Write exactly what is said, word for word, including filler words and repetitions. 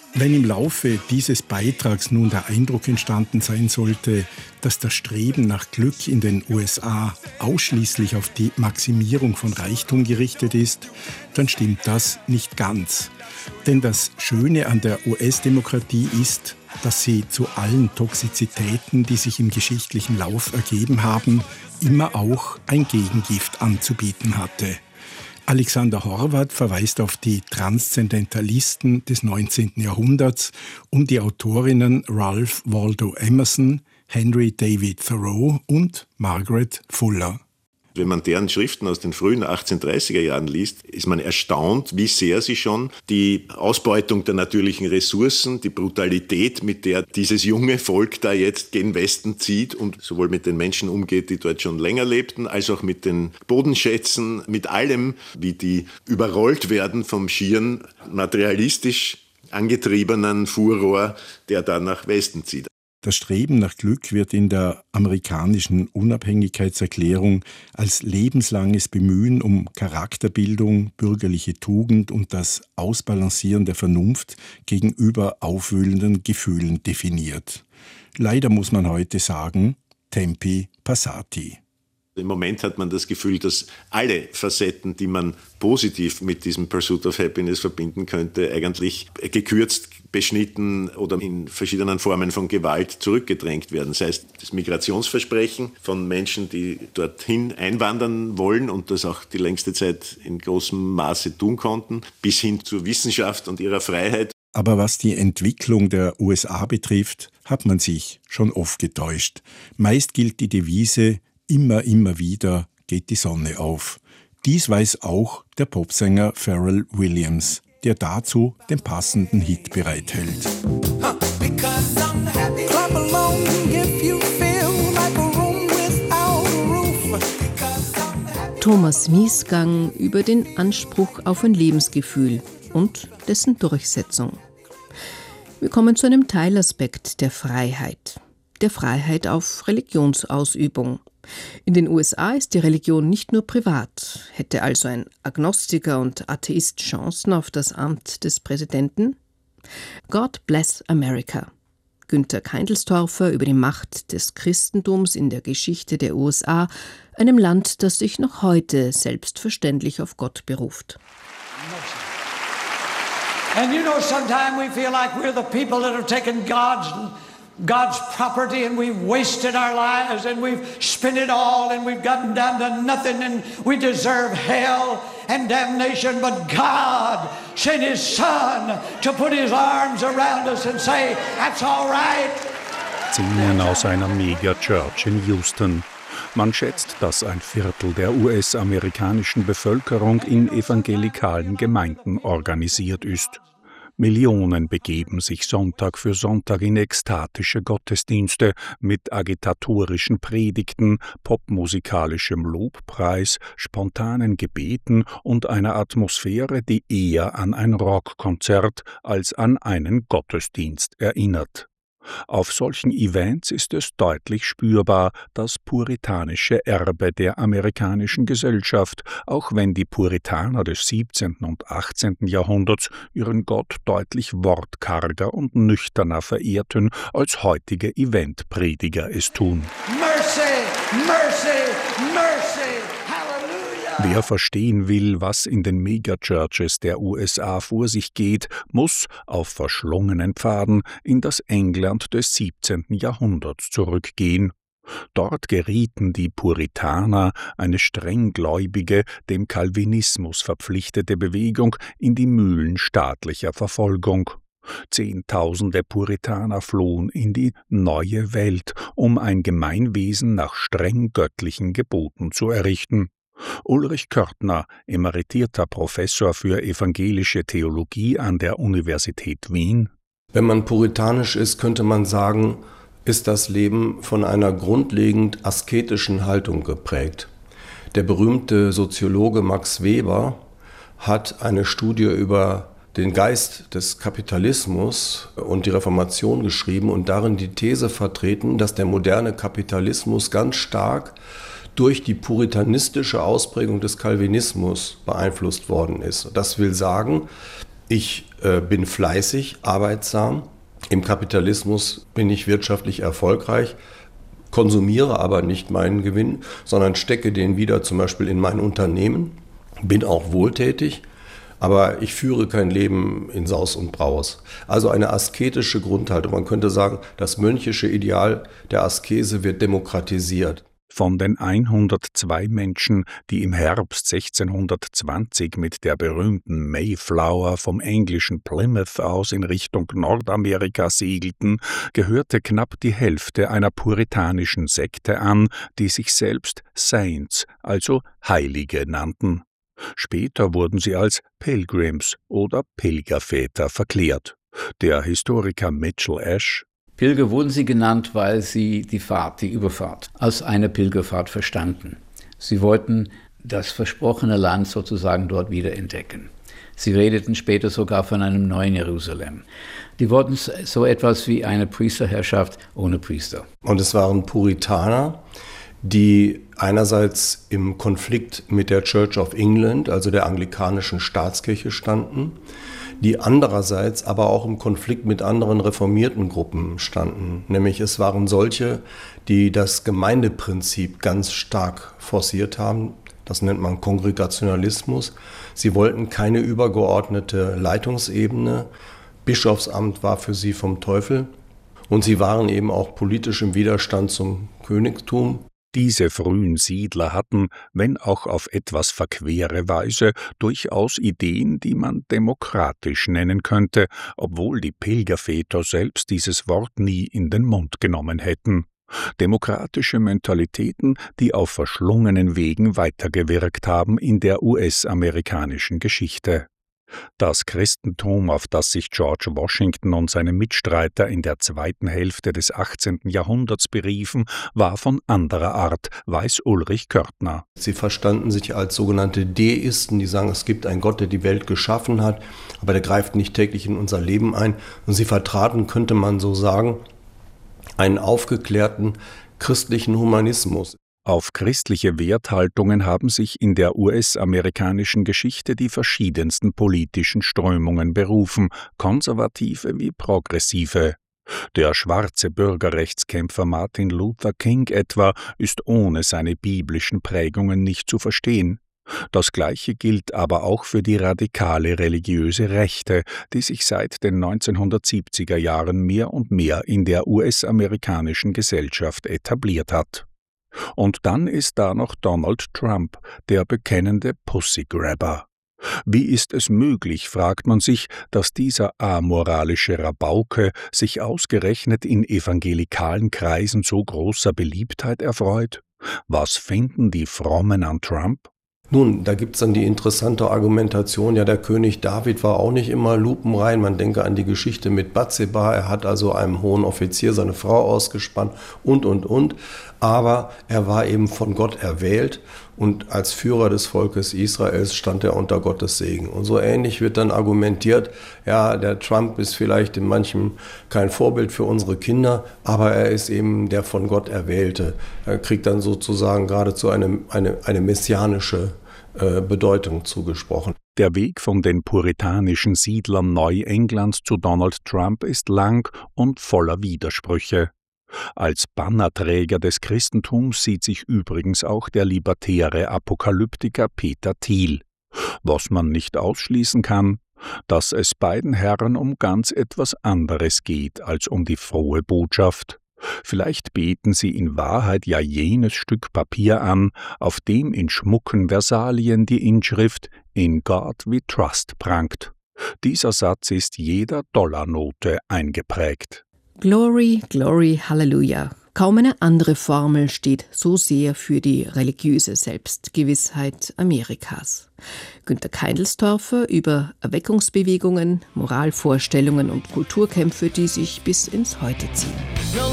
Wenn im Laufe dieses Beitrags nun der Eindruck entstanden sein sollte, dass das Streben nach Glück in den U S A ausschließlich auf die Maximierung von Reichtum gerichtet ist, dann stimmt das nicht ganz. Denn das Schöne an der U S-Demokratie ist, dass sie zu allen Toxizitäten, die sich im geschichtlichen Lauf ergeben haben, immer auch ein Gegengift anzubieten hatte. Alexander Horvath verweist auf die Transzendentalisten des neunzehnten Jahrhunderts um die Autorinnen Ralph Waldo Emerson, Henry David Thoreau und Margaret Fuller. Wenn man deren Schriften aus den frühen achtzehnhundertdreißiger Jahren liest, ist man erstaunt, wie sehr sie schon die Ausbeutung der natürlichen Ressourcen, die Brutalität, mit der dieses junge Volk da jetzt gen Westen zieht und sowohl mit den Menschen umgeht, die dort schon länger lebten, als auch mit den Bodenschätzen, mit allem, wie die überrollt werden vom schieren materialistisch angetriebenen Furor, der da nach Westen zieht. Das Streben nach Glück wird in der amerikanischen Unabhängigkeitserklärung als lebenslanges Bemühen um Charakterbildung, bürgerliche Tugend und das Ausbalancieren der Vernunft gegenüber aufwühlenden Gefühlen definiert. Leider muss man heute sagen, tempi passati. Im Moment hat man das Gefühl, dass alle Facetten, die man positiv mit diesem Pursuit of Happiness verbinden könnte, eigentlich gekürzt, beschnitten oder in verschiedenen Formen von Gewalt zurückgedrängt werden. Sei es das Migrationsversprechen von Menschen, die dorthin einwandern wollen und das auch die längste Zeit in großem Maße tun konnten, bis hin zur Wissenschaft und ihrer Freiheit. Aber was die Entwicklung der U S A betrifft, hat man sich schon oft getäuscht. Meist gilt die Devise: Immer, immer wieder geht die Sonne auf. Dies weiß auch der Popsänger Pharrell Williams, der dazu den passenden Hit bereithält. Thomas Miesgang über den Anspruch auf ein Lebensgefühl und dessen Durchsetzung. Wir kommen zu einem Teilaspekt der Freiheit, der Freiheit auf Religionsausübung. In den U S A ist die Religion nicht nur privat. Hätte also ein Agnostiker und Atheist Chancen auf das Amt des Präsidenten? God Bless America. Günter Keindelstorfer über die Macht des Christentums in der Geschichte der U S A, einem Land, das sich noch heute selbstverständlich auf Gott beruft. And you know, sometimes we feel like we're the people that have taken God's God's property and we've wasted our lives and we've spent it all and we've gotten down to nothing and we deserve hell and damnation. But God sent His Son to put His arms around us and say, that's all right. Szenen aus einer Mega-Church in Houston. Man schätzt, dass ein Viertel der U S-amerikanischen Bevölkerung in evangelikalen Gemeinden organisiert ist. Millionen begeben sich Sonntag für Sonntag in ekstatische Gottesdienste mit agitatorischen Predigten, popmusikalischem Lobpreis, spontanen Gebeten und einer Atmosphäre, die eher an ein Rockkonzert als an einen Gottesdienst erinnert. Auf solchen Events ist es deutlich spürbar, das puritanische Erbe der amerikanischen Gesellschaft, auch wenn die Puritaner des siebzehnten und achtzehnten Jahrhunderts ihren Gott deutlich wortkarger und nüchterner verehrten, als heutige Eventprediger es tun. Mercy, mercy, mercy. Wer verstehen will, was in den Megachurches der U S A vor sich geht, muss auf verschlungenen Pfaden in das England des siebzehnten Jahrhunderts zurückgehen. Dort gerieten die Puritaner, eine strenggläubige, dem Calvinismus verpflichtete Bewegung, in die Mühlen staatlicher Verfolgung. Zehntausende Puritaner flohen in die neue Welt, um ein Gemeinwesen nach streng göttlichen Geboten zu errichten. Ulrich Körtner, emeritierter Professor für evangelische Theologie an der Universität Wien. Wenn man puritanisch ist, könnte man sagen, ist das Leben von einer grundlegend asketischen Haltung geprägt. Der berühmte Soziologe Max Weber hat eine Studie über den Geist des Kapitalismus und die Reformation geschrieben und darin die These vertreten, dass der moderne Kapitalismus ganz stark durch die puritanistische Ausprägung des Calvinismus beeinflusst worden ist. Das will sagen, Ich äh, bin fleißig, arbeitsam. Im Kapitalismus bin ich wirtschaftlich erfolgreich, konsumiere aber nicht meinen Gewinn, sondern stecke den wieder zum Beispiel in mein Unternehmen, bin auch wohltätig, aber ich führe kein Leben in Saus und Braus. Also eine asketische Grundhaltung. Man könnte sagen, das mönchische Ideal der Askese wird demokratisiert. Von den hundertzwei Menschen, die im Herbst sechzehnhundertzwanzig mit der berühmten Mayflower vom englischen Plymouth aus in Richtung Nordamerika segelten, gehörte knapp die Hälfte einer puritanischen Sekte an, die sich selbst Saints, also Heilige, nannten. Später wurden sie als Pilgrims oder Pilgerväter verklärt. Der Historiker Mitchell Ash: Pilger wurden sie genannt, weil sie die Fahrt, die Überfahrt, als eine Pilgerfahrt verstanden. Sie wollten das versprochene Land sozusagen dort wieder entdecken. Sie redeten später sogar von einem neuen Jerusalem. Die wollten so etwas wie eine Priesterherrschaft ohne Priester. Und es waren Puritaner, die einerseits im Konflikt mit der Church of England, also der anglikanischen Staatskirche, standen, die andererseits aber auch im Konflikt mit anderen reformierten Gruppen standen. Nämlich es waren solche, die das Gemeindeprinzip ganz stark forciert haben. Das nennt man Kongregationalismus. Sie wollten keine übergeordnete Leitungsebene. Bischofsamt war für sie vom Teufel. Und sie waren eben auch politisch im Widerstand zum Königtum. Diese frühen Siedler hatten, wenn auch auf etwas verquere Weise, durchaus Ideen, die man demokratisch nennen könnte, obwohl die Pilgerväter selbst dieses Wort nie in den Mund genommen hätten. Demokratische Mentalitäten, die auf verschlungenen Wegen weitergewirkt haben in der U S-amerikanischen Geschichte. Das Christentum, auf das sich George Washington und seine Mitstreiter in der zweiten Hälfte des achtzehnten Jahrhunderts beriefen, war von anderer Art, weiß Ulrich Körtner. Sie verstanden sich als sogenannte Deisten, die sagen, es gibt einen Gott, der die Welt geschaffen hat, aber der greift nicht täglich in unser Leben ein. Und sie vertraten, könnte man so sagen, einen aufgeklärten christlichen Humanismus. Auf christliche Werthaltungen haben sich in der U S-amerikanischen Geschichte die verschiedensten politischen Strömungen berufen, konservative wie progressive. Der schwarze Bürgerrechtskämpfer Martin Luther King etwa ist ohne seine biblischen Prägungen nicht zu verstehen. Das Gleiche gilt aber auch für die radikale religiöse Rechte, die sich seit den neunzehnhundertsiebziger Jahren mehr und mehr in der U S-amerikanischen Gesellschaft etabliert hat. Und dann ist da noch Donald Trump, der bekennende Pussygrabber. Wie ist es möglich, fragt man sich, dass dieser amoralische Rabauke sich ausgerechnet in evangelikalen Kreisen so großer Beliebtheit erfreut? Was finden die Frommen an Trump? Nun, da gibt es dann die interessante Argumentation, ja, der König David war auch nicht immer lupenrein. Man denke an die Geschichte mit Bathseba, er hat also einem hohen Offizier seine Frau ausgespannt und, und, und. Aber er war eben von Gott erwählt und als Führer des Volkes Israels stand er unter Gottes Segen. Und so ähnlich wird dann argumentiert, ja, der Trump ist vielleicht in manchem kein Vorbild für unsere Kinder, aber er ist eben der von Gott Erwählte. Er kriegt dann sozusagen geradezu eine, eine, eine messianische Bedeutung zugesprochen. Der Weg von den puritanischen Siedlern Neuenglands zu Donald Trump ist lang und voller Widersprüche. Als Bannerträger des Christentums sieht sich übrigens auch der libertäre Apokalyptiker Peter Thiel. Was man nicht ausschließen kann, dass es beiden Herren um ganz etwas anderes geht als um die frohe Botschaft. Vielleicht beten sie in Wahrheit ja jenes Stück Papier an, auf dem in schmucken Versalien die Inschrift »In God we trust« prangt. Dieser Satz ist jeder Dollarnote eingeprägt. Glory, Glory, Halleluja. Kaum eine andere Formel steht so sehr für die religiöse Selbstgewissheit Amerikas. Günter Keindelstorfer über Erweckungsbewegungen, Moralvorstellungen und Kulturkämpfe, die sich bis ins Heute ziehen.